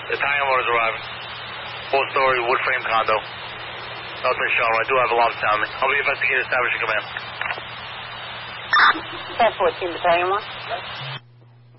Italian motors arriving. 4-story wood frame condo. Northwest Charlotte. I do have alarm sounding. I'll be investigated establishing command. 1014 Battalion 1.